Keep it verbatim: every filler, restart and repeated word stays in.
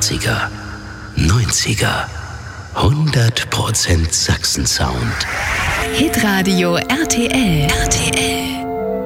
achtziger, neunziger, hundert Prozent Sachsen-Sound. Hitradio R T L. R T L.